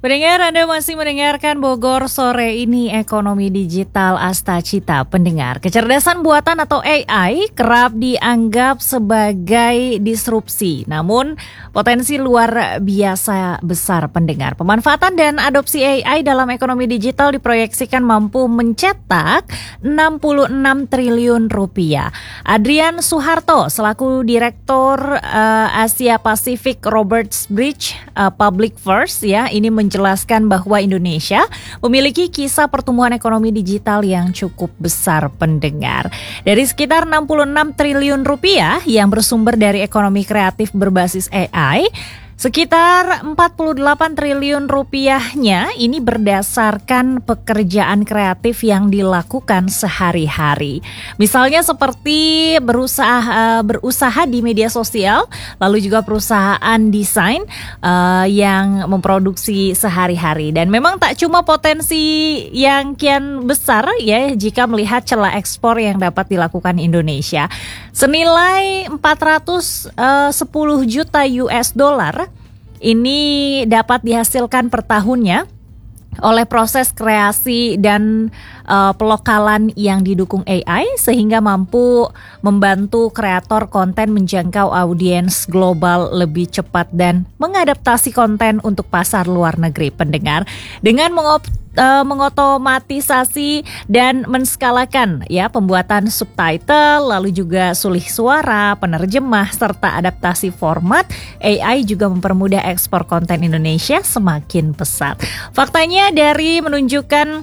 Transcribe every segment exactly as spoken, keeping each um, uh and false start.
Pendengar, Anda masih mendengarkan Bogor Sore Ini, Ekonomi Digital Astacita. Pendengar, kecerdasan buatan atau A I kerap dianggap sebagai disrupsi. Namun, potensi luar biasa besar pendengar. Pemanfaatan dan adopsi A I dalam ekonomi digital diproyeksikan mampu mencetak enam puluh enam triliun rupiah. Adrian Suharto selaku Direktur uh, Asia Pacific Roberts Bridge uh, Public First ya, ini menjelaskan bahwa Indonesia memiliki kisah pertumbuhan ekonomi digital yang cukup besar pendengar. Dari sekitar enam puluh enam triliun rupiah yang bersumber dari ekonomi kreatif berbasis A I, sekitar empat puluh delapan triliun rupiahnya ini berdasarkan pekerjaan kreatif yang dilakukan sehari-hari. Misalnya seperti berusaha berusaha di media sosial, lalu juga perusahaan desain uh, yang memproduksi sehari-hari. Dan memang tak cuma potensi yang kian besar ya jika melihat celah ekspor yang dapat dilakukan Indonesia. Senilai empat ratus sepuluh juta U S dollar ini dapat dihasilkan per tahunnya oleh proses kreasi dan uh, pelokalan yang didukung A I sehingga mampu membantu kreator konten menjangkau audiens global lebih cepat dan mengadaptasi konten untuk pasar luar negeri pendengar dengan mengop Uh, mengotomatisasi dan menskalakan ya pembuatan subtitle, lalu juga sulih suara, penerjemah serta adaptasi format. A I juga mempermudah ekspor konten Indonesia semakin pesat. Faktanya dari menunjukkan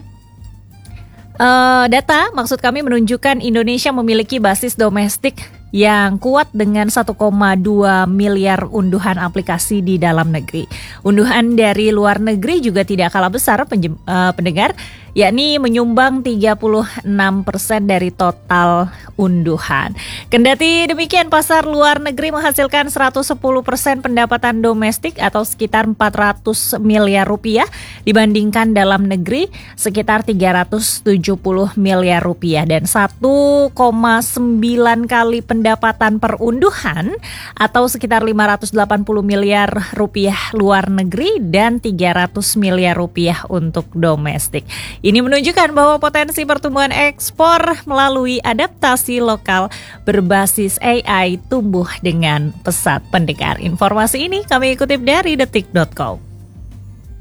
uh, data, maksud kami menunjukkan Indonesia memiliki basis domestik yang kuat dengan satu koma dua miliar unduhan aplikasi di dalam negeri. Unduhan dari luar negeri juga tidak kalah besar penjem, uh, pendengar, yakni menyumbang tiga puluh enam persen dari total unduhan. Kendati demikian, pasar luar negeri menghasilkan seratus sepuluh persen pendapatan domestik atau sekitar empat ratus miliar rupiah dibandingkan dalam negeri sekitar tiga ratus tujuh puluh miliar rupiah dan satu koma sembilan kali pendapatan pendapatan per unduhan atau sekitar lima ratus delapan puluh miliar rupiah luar negeri dan tiga ratus miliar rupiah untuk domestik. Ini menunjukkan bahwa potensi pertumbuhan ekspor melalui adaptasi lokal berbasis A I tumbuh dengan pesat pendengar. Informasi ini kami kutip dari detik dot com.